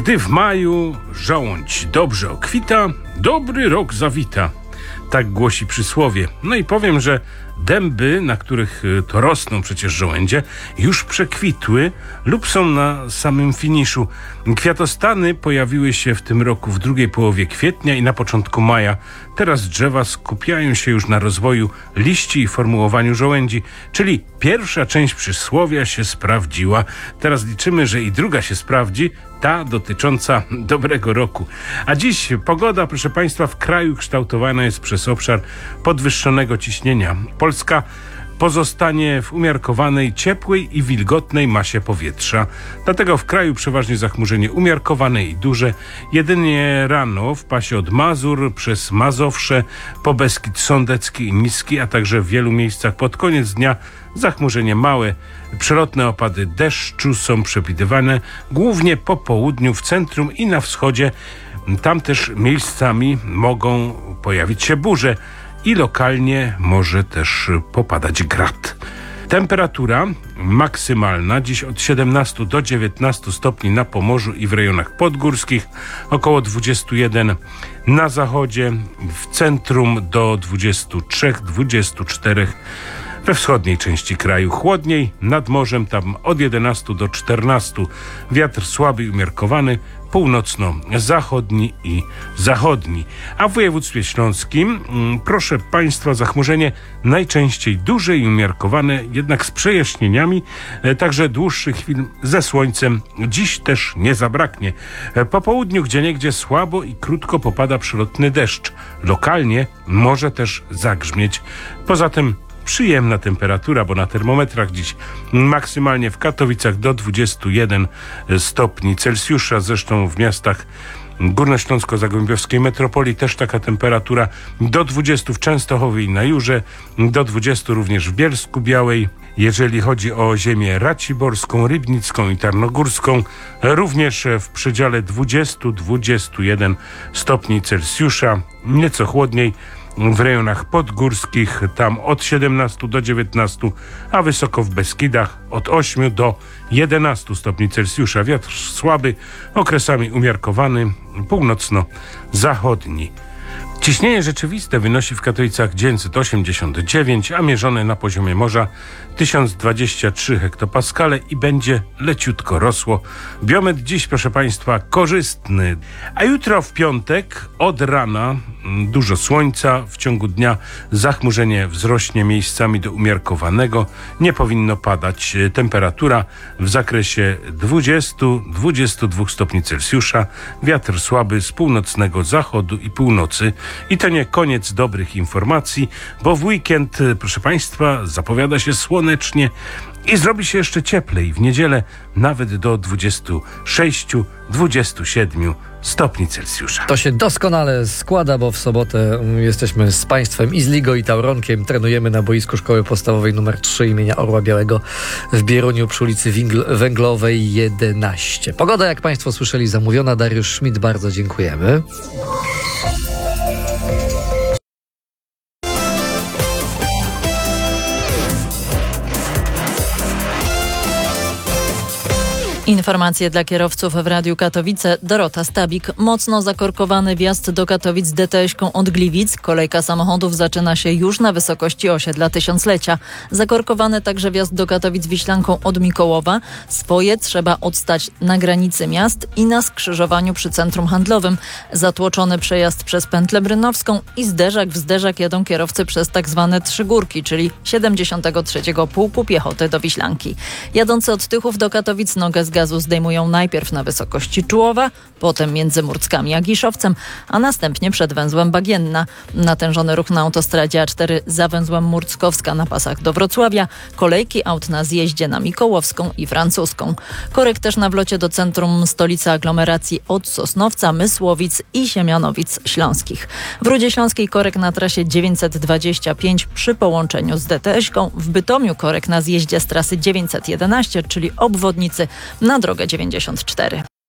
Gdy w maju żołądź dobrze okwita, dobry rok zawita. Tak głosi przysłowie. No i powiem, że dęby, na których to rosną przecież żołędzie, już przekwitły lub są na samym finiszu. Kwiatostany pojawiły się w tym roku w drugiej połowie kwietnia i na początku maja. Teraz drzewa skupiają się już na rozwoju liści i formułowaniu żołędzi, czyli pierwsza część przysłowia się sprawdziła. Teraz liczymy, że i druga się sprawdzi, ta dotycząca dobrego roku. A dziś pogoda, proszę Państwa, w kraju kształtowana jest przez obszar podwyższonego ciśnienia. Polska pozostanie w umiarkowanej, ciepłej i wilgotnej masie powietrza. Dlatego w kraju przeważnie zachmurzenie umiarkowane i duże. Jedynie rano w pasie od Mazur przez Mazowsze po Beskid Sądecki i Niski, a także w wielu miejscach pod koniec dnia zachmurzenie małe. Przelotne opady deszczu są przewidywane głównie po południu, w centrum i na wschodzie. Tam też miejscami mogą pojawić się burze i lokalnie może też popadać grad. Temperatura maksymalna dziś od 17 do 19 stopni na Pomorzu i w rejonach podgórskich, około 21 na zachodzie, w centrum do 23-24 we wschodniej części kraju. Chłodniej nad morzem, tam od 11 do 14. Wiatr słaby i umiarkowany, północno-zachodni i zachodni. A w województwie śląskim, proszę Państwa, zachmurzenie najczęściej duże i umiarkowane, jednak z przejaśnieniami, także dłuższych chwil ze słońcem dziś też nie zabraknie. Po południu gdzieniegdzie słabo i krótko popada przelotny deszcz. Lokalnie może też zagrzmieć. Poza tym przyjemna temperatura, bo na termometrach dziś maksymalnie w Katowicach do 21 stopni Celsjusza, zresztą w miastach górnośląsko-zagłębiowskiej metropolii też taka temperatura, do 20 w Częstochowie i na Jurze, do 20 również w Bielsku Białej. Jeżeli chodzi o ziemię raciborską, rybnicką i tarnogórską, również w przedziale 20-21 stopni Celsjusza, nieco chłodniej w rejonach podgórskich, tam od 17 do 19, a wysoko w Beskidach od 8 do 11 stopni Celsjusza. Wiatr słaby, okresami umiarkowany, północno-zachodni. Ciśnienie rzeczywiste wynosi w Katowicach 989, a mierzone na poziomie morza 1023 hektopaskale i będzie leciutko rosło. Biometr dziś, proszę Państwa, korzystny. A jutro w piątek od rana dużo słońca, w ciągu dnia zachmurzenie wzrośnie miejscami do umiarkowanego. Nie powinno padać. Temperatura w zakresie 20-22 stopni Celsjusza. Wiatr słaby z północnego zachodu i północy. I to nie koniec dobrych informacji, bo w weekend, proszę Państwa, zapowiada się słonecznie i zrobi się jeszcze cieplej. W niedzielę nawet do 26-27 stopni Celsjusza. To się doskonale składa, bo w sobotę jesteśmy z Państwem i z Ligą i Tauronkiem. Trenujemy na boisku Szkoły Podstawowej nr 3 imienia Orła Białego w Bieruniu przy ulicy Węglowej 11. Pogoda, jak Państwo słyszeli, zamówiona. Dariusz Schmidt, bardzo dziękujemy. Informacje dla kierowców w Radiu Katowice. Dorota Stabik. Mocno zakorkowany wjazd do Katowic DTŚ-ką od Gliwic. Kolejka samochodów zaczyna się już na wysokości osiedla Tysiąclecia. Zakorkowany także wjazd do Katowic Wiślanką od Mikołowa. Swoje trzeba odstać na granicy miast i na skrzyżowaniu przy centrum handlowym. Zatłoczony przejazd przez Pętlę Brynowską i zderzak w zderzak jadą kierowcy przez tak zwane Trzy Górki, czyli 73. Pułku Piechoty do Wiślanki. Jadący od Tychów do Katowic nogę z gazu zdejmują najpierw na wysokości Czułowa, potem między Murckami a Giszowcem, a następnie przed węzłem Bagienna. Natężony ruch na autostradzie A4 za węzłem Murckowska na pasach do Wrocławia, kolejki aut na zjeździe na Mikołowską i Francuską. Korek też na wlocie do centrum stolicy aglomeracji od Sosnowca, Mysłowic i Siemianowic Śląskich. W Rudzie Śląskiej korek na trasie 925 przy połączeniu z DTŚ-ką, w Bytomiu korek na zjeździe z trasy 911, czyli obwodnicy na drogę 94.